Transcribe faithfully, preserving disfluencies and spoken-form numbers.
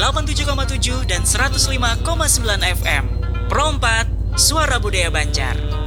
delapan puluh tujuh koma tujuh dan seratus lima koma sembilan F M. Pro empat, Suara Budaya Banjar.